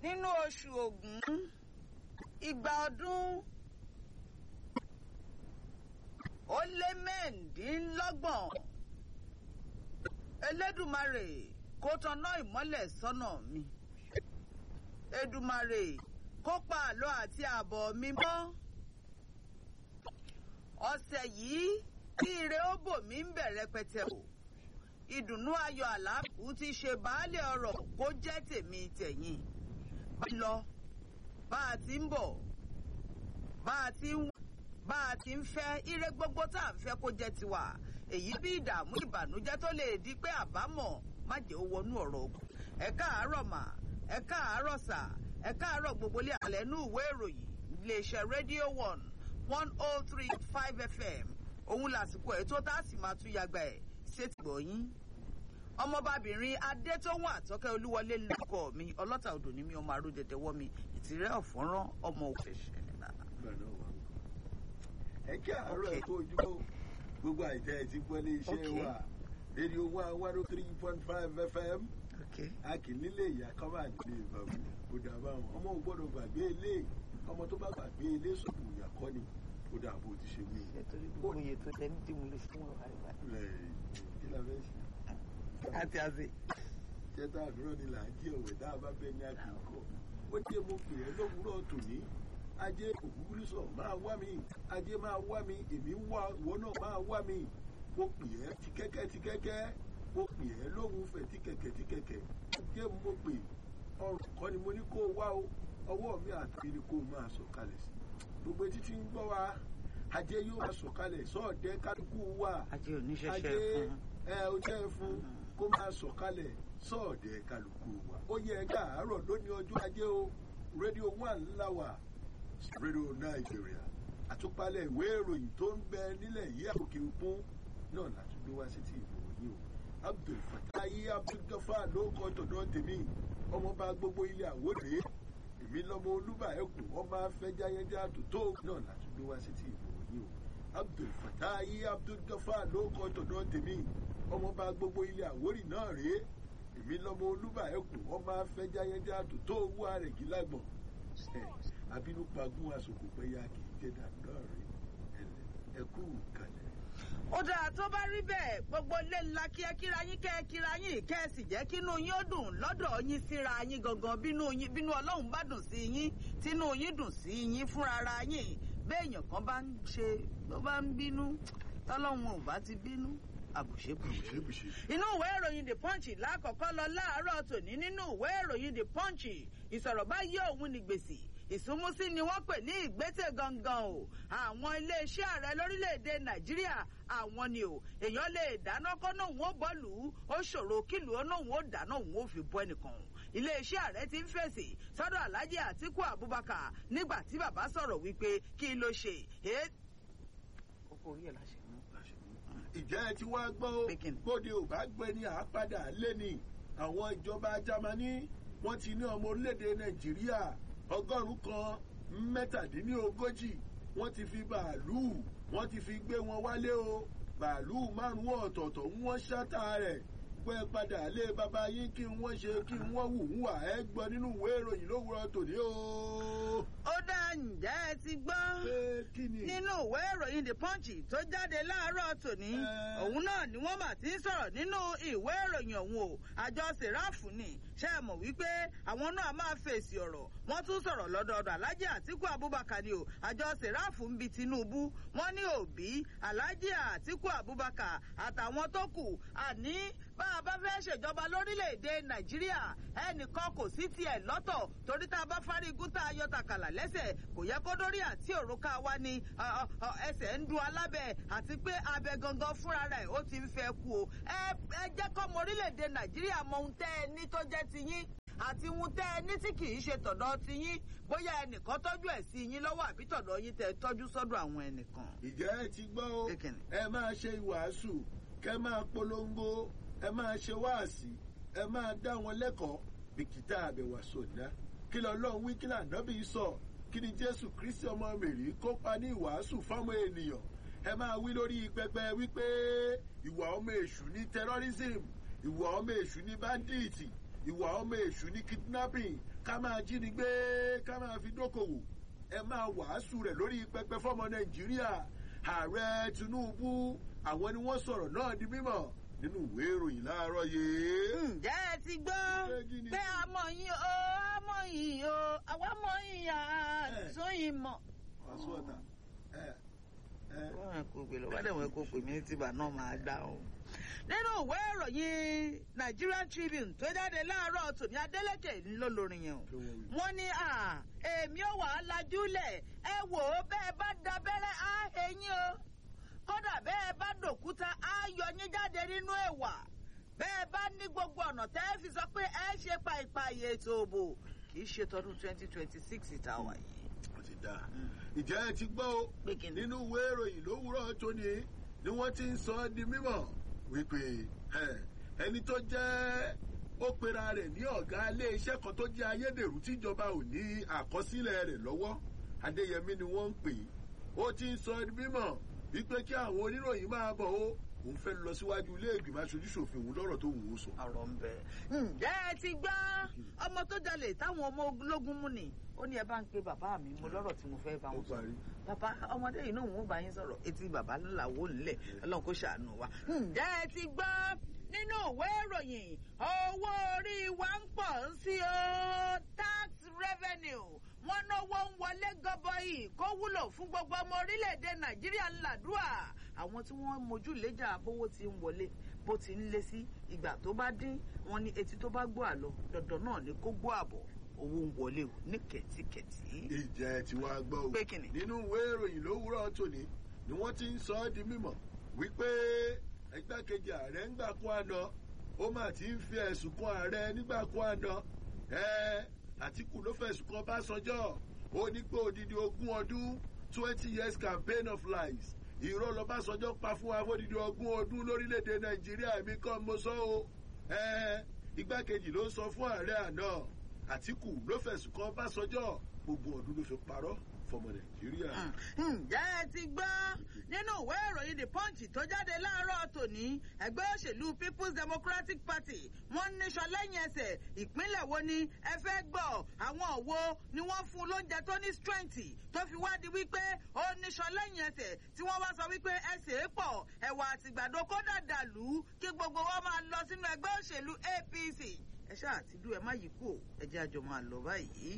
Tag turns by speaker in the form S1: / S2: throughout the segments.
S1: nínú oṣù Ògún igba ọdún ó lé mẹ́ẹ̀ẹ́dínlọ́gbọ̀n Elédùmarè kó tanná ìmọ́lẹ̀ sọ́nà mi. Èdùmarè kó pa àlọ́ àti àbọ̀ mi mọ́. Ọ̀sẹ̀ yìí tí ire ó bò mí ń bẹ̀rẹ̀ pẹ̀tẹ̀ o. Ìdùnnú ayọ̀ àlàáfù ti ṣe baálẹ̀ ọ̀rọ̀ kó jẹ́ tèmi tẹ̀yìn. Bá a lọ, bá a ti ń bọ̀, bá a ti ń fẹ́ ire gbogbo tá à ń fẹ́ kó jẹ́ tiwa. Èyí bí ìdààmú ìbànújẹ́ tó lè di pé àbámọ̀ má jẹ́ ó wọnú ọ̀rọ̀ ogun. Ẹ káàárọ̀ mà, ẹ káàárọ̀ sà, ẹ káàárọ̀ gbogbo ilé àlẹ́ nú ìwé ìròyìn iléeṣẹ́ rédíò 103.5 FM. Òun lásìkò ẹ̀ tó tá a sì máa tún yàgbà ẹ̀ sétí gbọ̀yìn. Ọmọbabìnrin Adétóhùn Àtọ́kẹ́ Olúwọlé lórúkọ mi, ọlọ́ta odò ní mi, ọmọ arúdẹ̀dẹ̀ wọ́ mi, ìtìrẹ́ ọ̀fọ́nrán ọmọ òfẹsẹ̀ nìlá.
S2: Ẹ káàárọ̀ ẹ kó ojúmọ́ gbogbo àìtẹ́ ẹ ti gbọ́ ní iṣẹ́ wa rédíò 103.5 FM. A kì í nílé ìyá kan máa nílé ìbámu kó dà bá wọn. Ọmọ ò gbọ́dọ̀ gbàgbé ilé, ọmọ tó bá gbàgbé ilé sọ̀rọ̀ ìyá kọ́ ni kó dà bó ti ṣe wí.
S1: Nítorí gbogbo iye tó jẹ́ ní tí mo lè fún wọn àríwá.
S2: Kí la fẹ́ ṣe?
S1: Àti àṣẹ.
S2: Jẹ́ta àdúrà ni là ń jí ọ̀wẹ̀ tá a bá bẹ ní àkókò. Ó dé mo pè é lówùúrọ̀ tòní. Ajé òkúkúrú sọ máa wá mi, ajé máa wá mi, èmi wá ìwọ náà máa wá mi. Mo pè é ti kẹ́kẹ́, mo pè é lóhùn fẹ̀ ti kẹ̀kẹ́. Ajé mo pè ọrùn kọ́ ni mo ní kó wá o, ọwọ́ mi àti ni kó máa sọ̀kalẹ̀ sí. Gbogbo etí tí ń gbọ́ wa, ajé yóò máa sọ̀kalẹ̀ sọ́ọ̀dẹ́ kálukú wa.
S1: Ajé oníṣẹ́ṣẹ́ fún.
S2: Ó jẹ́ fún kó máa sọ̀kalẹ̀ sọ́ọ̀dẹ́ kálukú wa. Ó yẹ káàárọ̀ lónìí ọjọ́ ajé o, rédíò 1 ńlá wa. Rédíò Nàìjíríà àtúpalẹ̀ ìwé ìròyìn tó ń bẹ nílẹ̀ yìí àkókè òkun náà láti gbé wá sí ti ìròyìn o. Abdul Fatayi Abdulgafar ló kọ́ tọ̀dọ̀ tèmi ọmọọba gbogbo ilé àwòrán èmi lọ́mọ olúbà ẹkùn ọmọ afẹ́jáyẹjá tòótọ́ náà láti gbé wá sí ti ìròyìn o. Abdul Fatayi Abdulgafar ló kọ́ tọ̀dọ̀ tèmi ọmọọba gbogbo ilé àwòrán náà rèé èmi lọ́mọ olúbà ẹkùn ọmọ afẹ́jáyẹjá tòótọ́ owó àrẹ̀gí lágbọ̀n àbínú pagún àsòkò pẹ́yà kì í jẹ́ dàdúrà rẹ̀ ẹ̀kú kalẹ̀.
S1: Ó dáa tó bá rí bẹ́ẹ̀ gbogbo ilé ńlá kí ẹ kíra yín kẹ́ ẹ kíra yín kẹ́ ẹ sì jẹ́ kínú yín ó dùn lọ́dọ̀ yín síra yín gangan bínú Ọlọ́run bá dùn sí yín tínú yín dùn sí yín fúnra yín béèyàn kan bá ń ṣe ló bá ń bínú tọ́lọ́run ò bá ti bínú àbùṣebùṣe. Inú ìwé ìròyìn The Punch lákọ̀ọ́kọ́ lọ láàárọ̀ tòní nínú ìwé ìròyìn The Punch ìsọ̀rọ̀ bá yé òun ní gbèsè ìsúnmúsí ni wọ́n pè ní ìgbésẹ̀ gangan o àwọn iléeṣẹ́ ààrẹ lórílẹ̀‐èdè Nàìjíríà àwọn ni o èèyàn lè dáná kọ́ náà wọ́n bọ́ọ̀lù ó ṣòro kílù ó náà wọ́n dáná òun ó fi bọ́ ẹnìkan iléeṣẹ́ ààrẹ ti ń fèsì sọ́dọ̀ Alhaji Atiku Abubakar nígbà tí bàbá sọ̀rọ̀ wípé kí ló ṣe kókó orí ẹ̀ láṣẹ mú.
S2: Ìjẹ́ ẹ ti wá gbọ́ gbòde ò bá gbé ní àápadà lé ní àwọn ìjọba Jámánì wọ́n ti ní ọmọ orílẹ̀-èdè Nàìjíríà 137 wọ́n ti fi bàálù wọ́n ti fi gbé wọn wálé o bàálù 5 ọ̀tọ̀ọ̀tọ̀ wọ́n ṣátà rẹ̀ pé padà lé bàbá yín kí wọ́n ṣe kí wọ́n wù wà ẹ gbọ́ nínú ìwé ìròyìn lówùrọ̀ tòní o.
S1: Ó dá ǹjẹ́ ẹ ti gbọ́ nínú ìwé ìròyìn The Punch tó jáde láàárọ̀ tòní òun náà ni wọ́n mà ti ń sọ̀rọ̀ nínú ìwé ìròyìn ọ̀hún o àjọ sèráàfù ni ṣe é mọ̀ wípé àwọn náà máa fèsì ọ̀rọ̀ wọ́n tún sọ̀rọ̀ lọ́dọọdọ̀ Alhaji Atiku Abubakar ni o àjọ sèráàfù ń bi Tinubu wọ́n ní Òbí Alhaji Atiku Abubakar àtàwọn tó kù àní bá a bá fẹ́ ṣèjọba lórílẹ̀‐èdè Nàìjíríà ẹnìkan kò sí tiẹ̀ lọ́tọ̀ torí tá a bá fárígún tá a yọ tàkàlà lẹ́sẹ̀ kò yẹ kó dórí àti òrùka wa ni ẹsẹ̀ ń du alábẹ́ àti pé abẹ gangan fúnra rẹ̀ ó ti ń fẹ́ kú o ẹ jẹ́ kọ́mọ orílẹ̀‐èdè Nàìjíríà mọ ohun tẹ́ ẹ ní tó jẹ́ tiyín àti ohun tẹ́ ẹ ní tí kì í ṣe tọ̀dọ̀ tiyín bóyá ẹnìkan tọ́jú ẹ̀ sí yín lọ́wọ́ àbí tọ̀dọ̀ yín tẹ́ tọ́jú sọ́dọ̀ àwọn ẹnìkan.
S2: Ìjẹ́ ẹ ti gbọ́ o ẹ máa ṣe ìwàásù kẹ́ máa polongo ẹ máa ṣe wáàsí ẹ máa dá wọn lẹ́kọ̀ọ́ bìkítà àbẹ̀wò sọ̀dá kí lọ́lọ́run wí kí lànàbí sọ kí ni Jésù Kristi ọmọ Mèrí kópa ní ìwàásù fáwọn ènìyàn ẹ máa wí lórí pẹpẹ wípé ìwà ọmọ èṣù ní terrorism ìwà ọmọ èṣù ní bandits ìwà ọmọ èṣù ní kidnapping ká máa jínigbé ká máa fi dókòwò ẹ máa wàásù rẹ̀ lórí pẹpẹ fọ́mọ Nàìjíríà. Ààrẹ Tinubu àwọn ni wọ́n sọ̀rọ̀ náà di mímọ̀ nínú ìwé ìròyìn láàárọ̀ yìí.
S1: Ǹjẹ́ ẹ ti gbọ́ pé àmọ́ yín o àmọ́ yín o àwa mọ̀ yín àtúnyìn mọ̀.
S2: Àsọ̀tà
S1: wọ́n kò pè lọ́wọ́ dẹ̀ wọ́n kò pè mí tìbà náà máa gbà ọ́. Nínú ìwé ìròyìn Nigerian Tribune tó jáde láàárọ̀ tòní Adélékè ńlọlọrin yẹn o. Wọ́n ní èmi ò wà á lajúlẹ̀ ẹ wò ó bẹ́ẹ̀ bá dabẹ́rẹ́ á ẹ̀yìn o. Kódà bẹ́ẹ̀ bá dòkúta á yọ yín jáde nínú ẹ̀wà. Bẹ́ẹ̀ bá ní gbogbo ọ̀nà tẹ́ fi sọ pé ẹ ṣe pàìpààyè ètò òbò kì í ṣe tọdún 2026 ìtawà yìí.
S2: Ó ti dáa. Ìjẹ́ ẹ ti gbọ́ o nínú ìwé ìròyìn lówùúrọ̀ tóní ni wọ́n ti ń sọ ọ́ di mímọ̀ wípé ẹni tó jẹ́ ó pera rẹ̀ ní ọ̀gá ilé iṣẹ́ kan tó jẹ́ ayédèrú tíjọba ò ní àkọsílẹ̀ rẹ̀ lọ́wọ́ Adéyẹmí ni wọ́n ń pè é. Ó ti ń sọ ọ́ di mímọ̀ wípé kí àwọn oníròyìn máa bọ̀ ó òun fẹ́ lọ síwájú ilé ìgbìmọ̀ aṣojúṣòfin òun lọ́rọ̀ tó wù ú sọ.
S1: Ọ̀rọ̀ ń bẹ. Ǹjẹ́ ẹ ti gbọ́ ọmọ tó jalè táwọn ọmọ ológun mú ni ó ní ẹ bá ń pe bàbá mi mo lọ́rọ̀ tí mo fẹ́ bá wọn sọ. Bàbá ọmọdé yìí náà wọ́n bá yín sọ̀rọ̀ etí bàbá ńlá wò nílẹ̀ Ọlọ́run kó ṣàánú wa. Ǹjẹ́ ẹ ti gbọ́ nínú ìwé ìròyìn owó orí wa ń pọ̀ sí o tax revenue wọ́n náwó ń wọlé gọbọi kó wúlò fún gbogbo ọmọ orílẹ̀-èdè Nàìjíríà ńlàdúrà àwọn tí wọ́n mojú léjà bówó ti ń wọlé bó ti ń lé sí ìgbà tó bá dín wọn ní etí tó bá gbọ́ àlọ dandan náà ni kó gbọ́ àbọ̀ owó ń wọlé o ní kẹ̀tíkẹ̀tí.
S2: Ìjẹ́ tí wàá gbọ́ o nínú ìwé ìròyìn lówùúrọ̀ tòní ni wọ́n ti ń sọ ọ́ di mímọ̀ wípé ẹgbẹ́kejì ààrẹ ń gbà kó àná ó mà ti ń fi ẹ̀sùn kan ààrẹ nígbà kó àná Àtíkù ló fẹ̀sùn kan Ọbásanjọ́ ó ní pé odidi 20 ọdún 20 years campaign of lies irọ́ lọ́básanjọ́ pa fún wa fódidi 20 ọdún lórílẹ̀‐èdè Nàìjíríà èmi kọ́ mo sọ o igbákejì ló sọ fún ààrẹ àná Àtíkù ló fẹ̀sùn kan Ọbásanjọ́ gbogbo ọdún ló fi parọ́ fọmọ Nàìjíríà.
S1: Ǹjẹ́ ẹ ti gbọ́ nínú ìwé ìròyìn The Punch tó jáde láàárọ̀ tòní ẹgbẹ́ òṣèlú People's Democratic Party wọ́n níṣọ lẹ́yìn ẹsẹ̀ ìpínlẹ̀ wo ni ẹ fẹ́ gbọ́ àwọn òwò ni wọ́n fún lóúnjẹ tó ní strength tó fi wá di wípé ó níṣọ lẹ́yìn ẹsẹ̀ tí wọ́n wá sọ wípé ẹsẹ̀ pọ̀ ẹ̀wà àtìgbàdo kó dàdà lù ú kí gbogbo wọn máa lọ sínú ẹgbẹ́ òṣèlú APC ẹ ṣáà ti dú ẹ má yí kú ẹ jẹ́ àjọ máa lọ báyìí.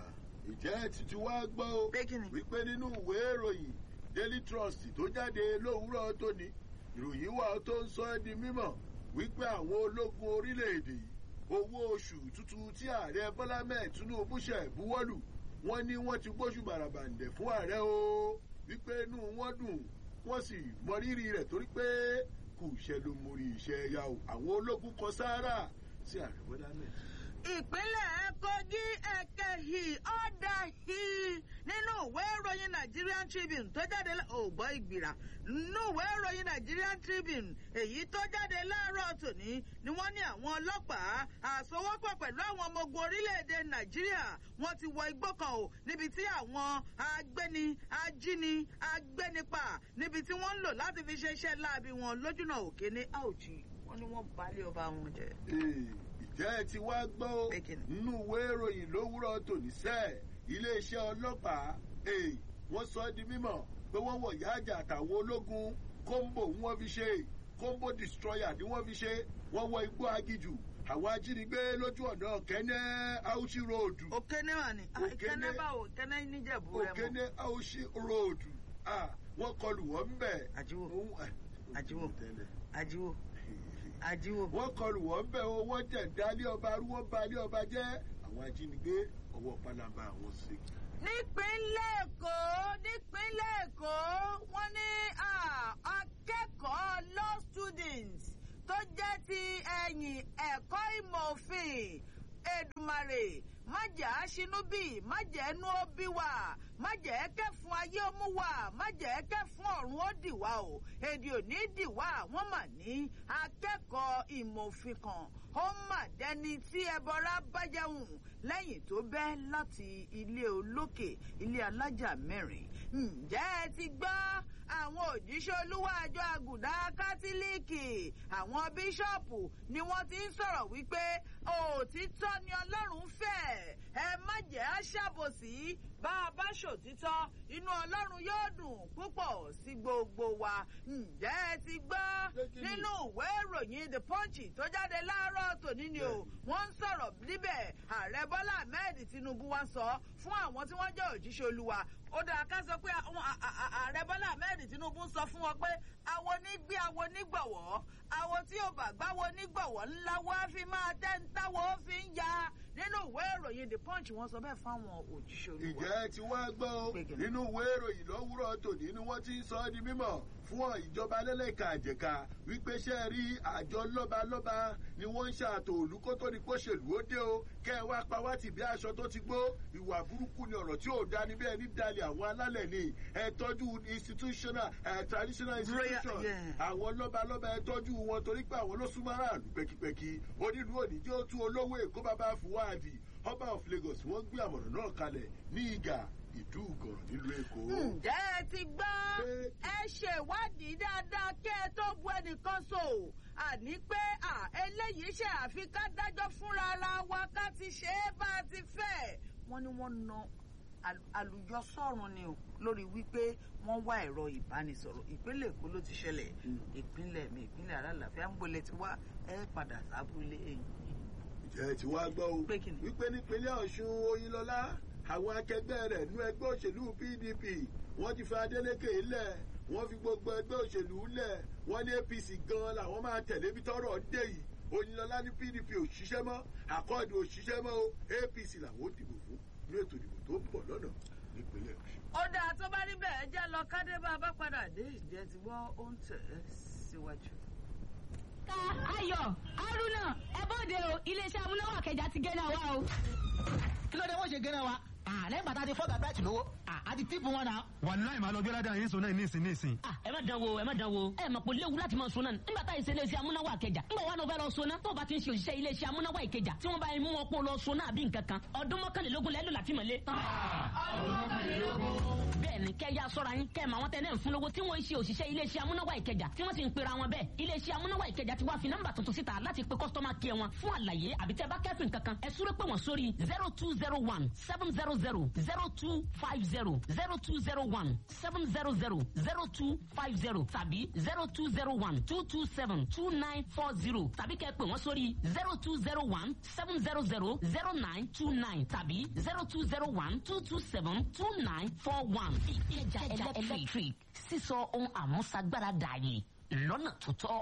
S2: Ìjẹ́ títí wá gbọ́ o wípé nínú ìwé ìròyìn Daily Trust tó jáde lówùúrọ̀ tóní ìròyìn wà tó ń sọ ẹ́ di mímọ̀ wípé àwọn ológun orílẹ̀-èdè yìí owó oṣù tuntun tí ààrẹ Bọ́lá mẹ́ẹ̀ Tinubu ṣe buwọ́lù wọ́n ní wọ́n ti gbóṣù bàràbàǹdẹ̀ fún ààrẹ o wípé inú wọn dùn wọ́n sì mọrírì rẹ̀ torí pé kò ṣe ló mórí iṣẹ́ ya o àwọn ológun kọ sáárà sí ààrẹ Bọ́lá mẹ́ẹ̀.
S1: Ìpínlẹ̀ Kogi ẹ̀kẹ́hì ọ̀dàhì nínú ìwé ìròyìn Nigerian Tribune tó jáde ògbọ́ ìgbìrà nínú ìwé ìròyìn Nigerian Tribune èyí tó jáde láàárọ̀ tòní ni wọ́n ní àwọn ọlọ́pàá àsọwọ́pọ̀ pẹ̀lú àwọn ọmọ ogun orílẹ̀-èdè Nàìjíríà wọ́n ti wọ igbó kan o níbi tí àwọn agbéni ajíni agbénipa níbi tí wọ́n ń lò láti fi ṣe iṣẹ́ láabi wọn lójúnà Òkéné Àòjì wọ́n ní wọ́n balẹ̀ ọba wọn jẹ́.
S2: Jẹ́ ẹ ti wá gbọ́ ó nínú ìwé ìròyìn lówùúrọ̀ tòní sẹ́ẹ̀ iléeṣẹ́ ọlọ́pàá wọ́n sọ ọ́ di mímọ̀ pé wọ́n wọ̀ yáàjà àtàwọn ológun kóńbò wọ́n fi ṣe kóńbò destroyer ni wọ́n fi ṣe wọ́n wọ igbó agijù àwọn ajínigbé lójú ọ̀nà Òkéné Auchi road.
S1: Òkéné wà ní Òkéné báwo Òkéné níjẹ̀bú rẹ̀ mọ́.
S2: Òkéné Auchi road wọ́n kọlù wọ́n ń bẹ̀.
S1: Àjíwò.
S2: Wọ́n kọlù wọ́n bẹ̀ o wọ́n jẹ̀ dálé ọba rú wọ́n ba lé ọba jẹ́ àwọn ajínigbé ọwọ́ pálábá àwọn sí.
S1: Nípínlẹ̀ Èkó wọ́n ní akẹ́kọ̀ọ́ law students tó jẹ́ ti ẹ̀yìn ẹ̀kọ́ ìmọ̀ òfin Èdùmàrè má jẹ́ àṣínú bí má jẹ́ ẹnu ó bí wa má jẹ́ kẹ́fún ayé ó mú wa má jẹ́ kẹ́fún ọ̀run ó dì wá o èdè ò ní dì wá wọ́n mà ní akẹ́kọ̀ọ́ ìmọ̀ òfin kan ó mà dẹni tí ẹbọra bá jẹun lẹ́yìn tó bẹ́ láti ilé olókè ilé alájà 4. ǹjẹ́ ẹ ti gbọ́ àwọn òjíṣẹ́ olúwa àjọ àgùdá kátólíìkì àwọn bíṣọ́ọ̀pù ni wọ́n ti ń sọ̀rọ̀ wípé òtítọ́ ni ọlọ́run fẹ́ ẹ má jẹ́ àṣàbòsí bá a bá ṣòtítọ́ inú ọlọ́run yóò dùn púpọ̀ sí gbogbo wa. ǹjẹ́ ẹ ti gbọ́ nínú ìwé ìròyìn The Punch tó jáde láàárọ̀ tòní ni o wọ́n ń sọ̀rọ̀ níbẹ̀ ààrẹ Bọ́lá Ahmed Tinubu wá sọ fún àwọn tí wọ́n jẹ́ òjíṣẹ́ olúwa ó dáa ká sọ pé ààrẹ Bọ́lá Ahmed Tinubu sọ fún wọn pé àwọn onígbé àwọn onígbọ̀wọ́ àwọn tí ò bá gbáwọ́ onígbọ̀wọ́ ńlá wá fi máa tẹ́ ń táwọ́ fi ń ya nínú ìwé ìròyìn The Punch wọ́n sọ bẹ́ẹ̀ fáwọn òjíṣẹ́ olúwa.
S2: ìjẹ́ ti wá gbọ́ nínú ìwé ìròyìn lówùúrọ̀ tòní ni wọ́n ti ń sọ ọ́ di mímọ̀ fún ìjọba lẹ́lẹ́ka àjẹká wípé ṣe rí àjọ lọ́balọ́ba ni wọ́n ń ṣàtò olùkótó ní kóṣèlú ó dé o kẹ́ ẹ wá pa wá tì bí aṣọ tó ti gbó ìwà burúkú ni ọ̀rọ̀ tí ò dání bí ẹni dalẹ̀ àwọn alálẹ̀ ni ẹ tọ́jú institutional traditional institution àwọn lọ́balọ́ba ẹ tọ́jú wọn torí pé àwọn ló súnmọ́ aráàlú pẹ́kipẹ́ki onílù òní tí ó tú olówó Èkó bàbá Fúwádì Ọba of Lagos wọ́n gbé àmọ̀ràn náà kalẹ̀ ní Ìgà Ìdúgọ̀rọ̀ nílùú Èkó.
S1: ǹjẹ́ ẹ ti gbọ́ ẹ ṣèwádìí dáadáa kẹ́ ẹ tó bu ẹnìkan so àní pé eléyìí ṣe àfi ká dájọ́ fúnra ara wa ká ti ṣe é bá a ti fẹ́. wọ́n ní wọ́n na àlùjọ sọ̀rùn ni o lórí wípé wọ́n wá ẹ̀rọ ìbánisọ̀rọ̀ ìpínlẹ̀ Èkó ló ti ṣẹlẹ̀ ìpínlẹ̀ Alálàáfíà ń bolẹ̀ ti wá ẹ padà sábúlé èyí.
S2: ìjẹ́ ti wá gbọ́ o wípé nípínlẹ̀ Ọ̀ṣun Oyinlọ́lá àwọn akẹgbẹ́ rẹ̀ nú ẹgbẹ́ òṣèlú PDP wọ́n ti fi Adeleke lẹ̀ wọ́n fi gbogbo ẹgbẹ́ òṣèlú lẹ̀ wọ́n ní APC gan làwọn máa tẹ̀lé bí tọ́rọ̀ dé yìí Oyinlọ́lá ní PDP ò ṣiṣẹ́ mọ́ àkọọ́dù ò ṣiṣẹ́ mọ́ o APC làwọn ò dìbò fún ní ètò ìdìbò tó ń bọ̀ lọ́nà nípínlẹ̀ Ọ̀ṣun.
S1: ó dáa tó bá rí bẹ́ẹ̀ jẹ́ lọ kádé bá a bá padà dé ìjẹ́ ti wọ́ ó ń tẹ̀ ẹ́ síwájú.
S3: Ayọ̀ Haruna ẹ bóde o iléeṣẹ́ amúnáwá kẹjà ti gẹ́nà wa o.
S4: kí ló dé wọ́n ṣe gẹ́nà wa lẹ́yìn bàtà ti fọ́gà bẹ́ẹ̀ tì lówó àti tíìpù wọn náà.
S5: wàláì máa lọ gbé ládàá yín sọ náà nísìn.
S3: ẹ má dán wo ẹ mọ̀ pé léwu láti máa sọ náà nígbà tá ìṣe iléeṣẹ́ amúnáwá Ìkẹjà nígbà wà ló fẹ́ lọ sọ náà tó bá ti ń ṣe òṣìṣẹ́ iléeṣẹ́ amúnáwá Ìkẹjà tí wọ́n bá mú wọn pọ̀ lọ sọ náà bí nǹkan kan ọdún 21 lẹ́lò láti mọ̀lé. bẹ́ẹ̀ni kẹ́ ya sọ́ra yín kẹ́ mà wọ́n tẹ́lẹ̀ ń fún lówó tí wọ́n ń ṣe òṣìṣẹ́ iléeṣẹ́ amúnáwá Ìkẹjà tí wọ́n sì ń pera wọn bẹ́ẹ̀ iléeṣẹ́ amúnáwá Ìkẹjà ti wá fi nọ́mbà tuntun síta láti pe kọ́sítọ́mà kí wọn fún àlàyé àbí tẹ́ bá kẹ́fìn kankan ẹ súré pé wọ́n sórí 0201 700 0250 0201 700 0250 tàbí 0201 227 2940 tàbí kẹ́ pè wọ́n sórí 0201 700 0929 tàbí 0201 227 2941. Ìkẹjà electric sísọ ohun àmúṣagbára dààyè lọ́nà tó tọ́.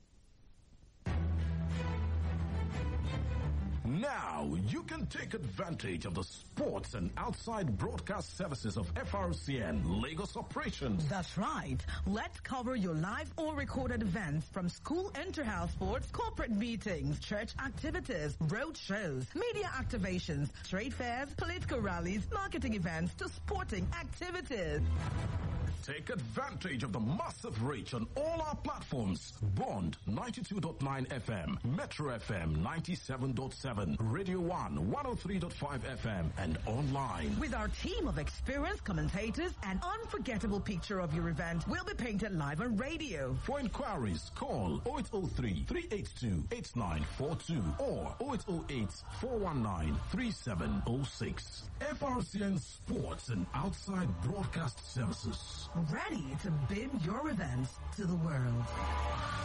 S6: Now you can take advantage of the sports and outside broadcast services of FRCN Lagos operations.
S7: That's right. Let's cover your live or recorded events from school inter-house sports, corporate meetings, church activities, road shows, media activations, trade fairs, political rallies, marketing events to sporting activities.
S6: Take advantage of the massive reach on all our platforms. Bond 92.9 FM, Metro FM 97.7, Radio 1 103.5 FM, and online.
S7: With our team of experienced commentators, an unforgettable picture of your event will be painted live on radio.
S6: For inquiries, call 0803 382 8942 or 0808 419 3706. FRCN Sports and Outside Broadcast Services.
S7: Ready to bid your events to the world.